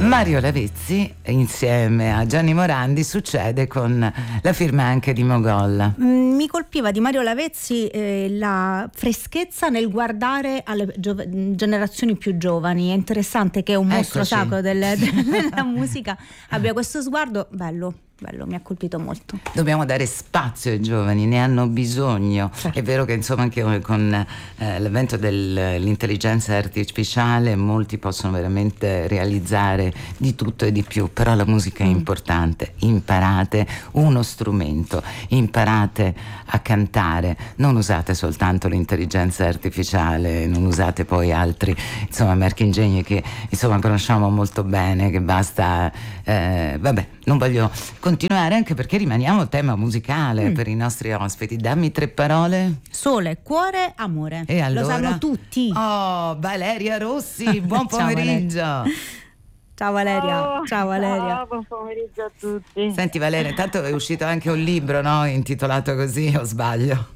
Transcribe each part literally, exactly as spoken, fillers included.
Mario Lavezzi insieme a Gianni Morandi succede con la firma anche di Mogol. Mi colpiva di Mario Lavezzi eh, la freschezza nel guardare alle giov- generazioni più giovani. È interessante che un mostro Eccoci. sacro del, della musica abbia questo sguardo bello. Bello, mi ha colpito molto. Dobbiamo dare spazio ai giovani, ne hanno bisogno. Certo. È vero che insomma anche con eh, l'avvento dell'intelligenza artificiale molti possono veramente realizzare di tutto e di più, però la musica è importante. Imparate uno strumento, imparate a cantare, non usate soltanto l'intelligenza artificiale, non usate poi altri insomma marchingegni che insomma conosciamo molto bene, che basta eh, vabbè, non voglio continuare anche perché rimaniamo a tema musicale mm. per i nostri ospiti. Dammi tre parole. Sole, cuore, amore. E allora? Lo sanno tutti. Oh, Valeria Rossi, buon pomeriggio. Ciao Valeria. Oh, ciao Valeria. Ciao, buon pomeriggio a tutti. Senti Valeria, intanto è uscito anche un libro, no? Intitolato così, o sbaglio?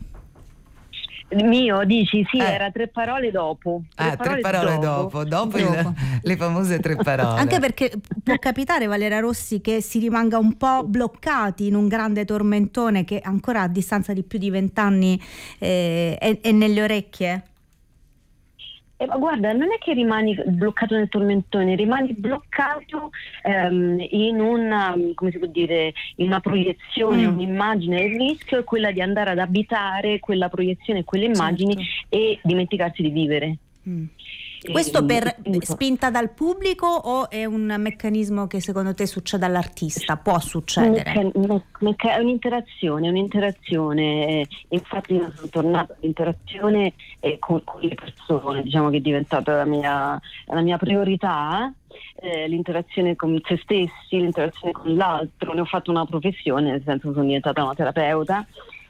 Mio, dici, sì, Eh. era tre parole dopo. Tre Ah, parole, tre parole dopo, dopo, Dopo. il- le famose tre parole. Anche perché può capitare, Valeria Rossi, che si rimanga un po' bloccati in un grande tormentone che ancora a distanza di più di vent'anni eh, è, è nelle orecchie. Eh, ma guarda, non è che rimani bloccato nel tormentone, rimani bloccato ehm, in una, come si può dire, in una proiezione, Mm. un'immagine. Il rischio è quella di andare ad abitare quella proiezione, quelle immagini Certo. e dimenticarsi di vivere. Mm. Questo per appunto. spinta dal pubblico o è un meccanismo che secondo te succede all'artista? Può succedere? Mecca- me- mecca- È un'interazione, un'interazione. eh, Infatti io sono tornata all'interazione eh, con, con le persone, diciamo che è diventata la mia, la mia priorità, eh, l'interazione con se stessi, l'interazione con l'altro. Ne ho fatto una professione, nel senso sono diventata una terapeuta.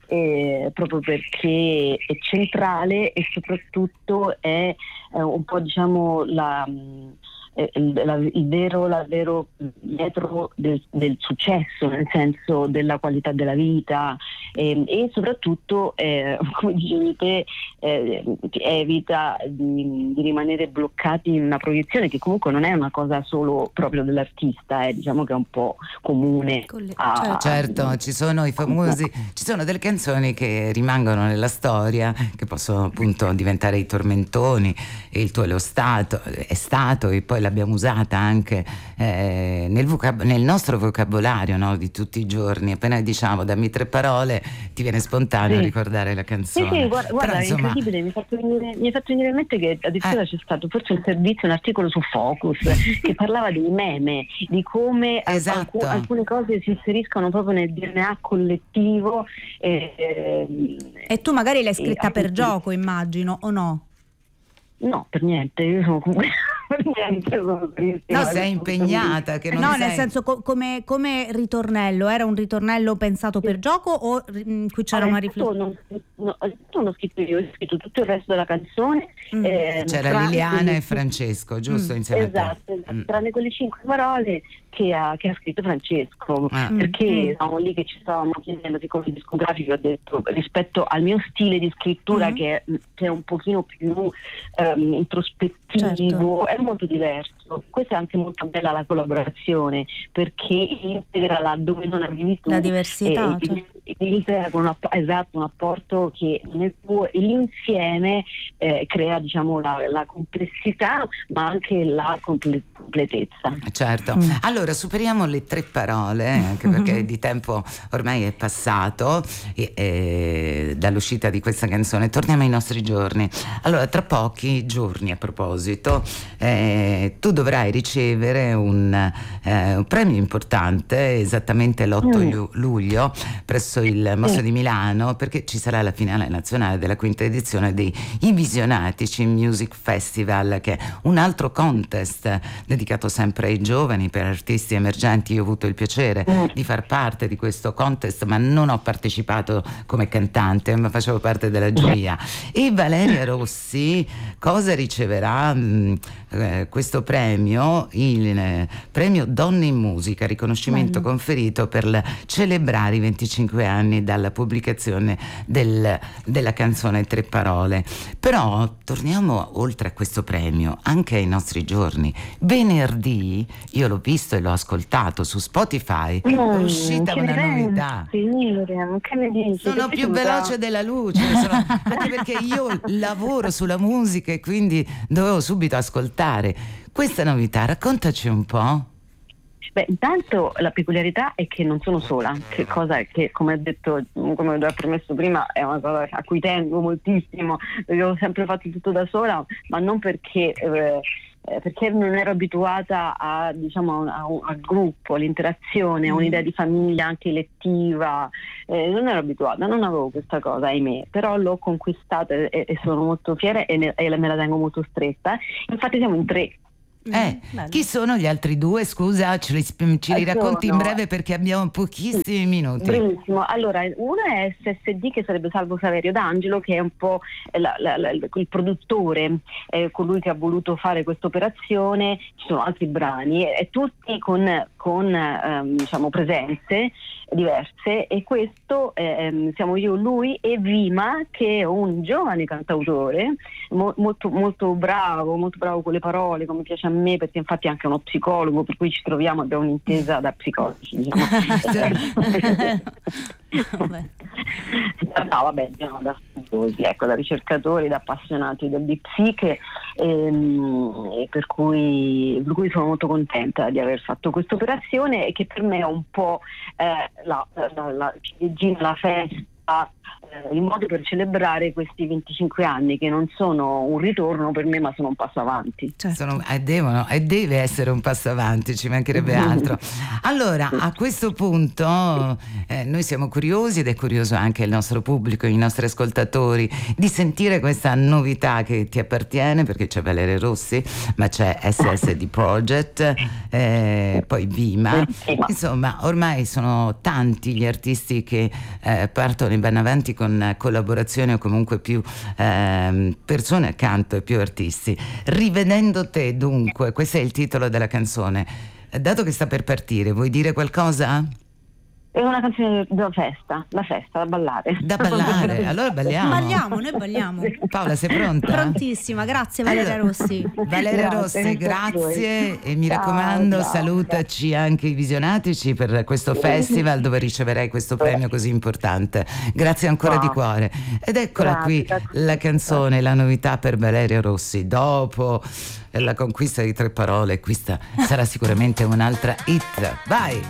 Eh, proprio perché è centrale e soprattutto è eh, un po' diciamo la, mh, eh, il, la- il vero, la vero dietro del, del successo, nel senso della qualità della vita eh, e soprattutto eh, come dicevi te eh, evita di, di rimanere bloccati in una proiezione che comunque non è una cosa solo proprio dell'artista, eh, diciamo che è un po' comune Con le- a, Certo, ci sono i famosi, ci sono delle canzoni che rimangono nella storia, che possono appunto diventare i tormentoni, e il tuo è lo stato, è stato, e poi l'abbiamo usata anche eh, nel, vocab- nel nostro vocabolario, no, di tutti i giorni. Appena diciamo dammi tre parole, ti viene spontaneo Sì. ricordare la Sì, canzone. sì, guarda, Però, guarda, è insomma, incredibile, mi ha fatto venire, mi ha fatto venire in mente che addirittura Eh. c'è stato forse un servizio, un articolo su Focus che parlava dei meme, di come al- Esatto. alcu- alcune cose si inseriscono proprio nel D N A collettivo. E, e- E tu magari l'hai scritta e- per gioco, immagino, o no? No, per niente, io sono comunque per niente. Sono no, sei impegnata, che non No, sei... nel senso co- come, come ritornello, era un ritornello pensato per gioco o mm, qui c'era una riflessione? Non, no, non ho scritto io, ho scritto tutto il resto della canzone. Mm. eh, C'era tranne Liliana quelle- e Francesco, giusto? Mm. Insieme a Esatto, te. esatto, Mm. tranne quelle cinque parole che ha, che ha scritto Francesco, Ah. perché Mm. eravamo lì che ci stavamo chiedendo di come discografico, ho detto rispetto al mio stile di scrittura Mm. che, è, che è un pochino più ehm, introspettivo, Certo. è molto diverso. Questa è anche molto bella la collaborazione, perché integra laddove non arrivi tu, La diversità, eh, certo. integra con un app- esatto, un apporto che nel tuo, e l'insieme eh, crea diciamo la, la complessità ma anche la comple- completezza. Certo, Mm. allora superiamo le tre parole, eh, anche perché di tempo ormai è passato e, e, dall'uscita di questa canzone. Torniamo ai nostri giorni. Allora, tra pochi giorni, a proposito, eh, tu dovrai ricevere un, eh, un premio importante, esattamente l'otto Mm. lu- luglio, presso il Mostro Sì. di Milano, perché ci sarà la finale nazionale della quinta edizione dei I Visionatici Music Festival, che è un altro contest dedicato sempre ai giovani, per artisti emergenti. Io ho avuto il piacere Mm. di far parte di questo contest, ma non ho partecipato come cantante, ma facevo parte della giuria. E Valeria Rossi cosa riceverà? Mh, eh, questo premio, il eh, premio Donne in Musica, riconoscimento Bello. conferito per la- celebrare i venticinque venticinque anni dalla pubblicazione del, della canzone Tre Parole. Però torniamo oltre a questo premio anche ai nostri giorni. Venerdì io l'ho visto e l'ho ascoltato su Spotify, Mm, è uscita che una ne novità. pensi, Miriam? Che ne dici? Sono Ti è più piaciuta? veloce della luce, sono- anche perché io lavoro sulla musica e quindi dovevo subito ascoltare questa novità. Raccontaci un po'. Beh, intanto la peculiarità è che non sono sola, che cosa che, come ho detto, come ho già promesso prima, è una cosa a cui tengo moltissimo, perché ho sempre fatto tutto da sola, ma non perché eh, eh, perché non ero abituata a, diciamo, a, a- al gruppo, all'interazione, a un'idea di famiglia anche elettiva, eh, non ero abituata, non avevo questa cosa, ahimè, però l'ho conquistata e, e sono molto fiera e, ne- e me la tengo molto stretta. Infatti siamo in tre. Eh, bello. chi sono gli altri due? Scusa, ce li, ce li Eh, racconti in sono- breve perché abbiamo pochissimi minuti. Benissimo, allora uno è S S D, che sarebbe Salvo Saverio D'Angelo, che è un po' la- la- la- il produttore, eh, colui che ha voluto fare questa operazione. Ci sono altri brani e tutti con, con ehm, diciamo presenze diverse, e questo ehm, siamo io, lui e Vima, che è un giovane cantautore mo- molto, molto bravo, molto bravo con le parole, come piace a me, perché infatti è anche uno psicologo, per cui ci troviamo, abbiamo un'intesa da psicologi, diciamo. Vabbè. No, vabbè, diciamo da studiosi, ecco, da ricercatori, da appassionati del di psiche, ehm, e per cui, per cui sono molto contenta di aver fatto questa operazione, e che per me è un po' eh, la, la, la ciliegina, la festa, eh, il modo per celebrare questi venticinque anni, che non sono un ritorno per me, ma sono un passo avanti. Certo. Sono, eh, devono e deve essere un passo avanti, ci mancherebbe altro. Allora, a questo punto eh, noi siamo curiosi, ed è curioso anche il nostro pubblico, i nostri ascoltatori, di sentire questa novità che ti appartiene, perché c'è Valeria Rossi, ma c'è S S D Project, eh, poi Vima. Insomma, ormai sono tanti gli artisti che eh, partono e vanno avanti con collaborazioni, o comunque più ehm, persone accanto e più artisti. Rivedendo te, dunque, questo è il titolo della canzone. Dato che sta per partire, vuoi dire qualcosa? È una canzone da festa, la festa, da ballare. Da ballare? Allora balliamo. Balliamo, noi balliamo. Paola, sei pronta? Prontissima, grazie Valeria Allora, Rossi. Valeria Grazie, Rossi, grazie a voi. grazie, e mi Ciao, raccomando, ciao, salutaci anche i visionatici per questo festival dove riceverai questo premio così importante. Grazie ancora Ciao. di cuore. Ed eccola Grazie, qui grazie. la canzone, la novità per Valeria Rossi. Dopo la conquista di Tre Parole, questa sarà sicuramente un'altra hit. Vai!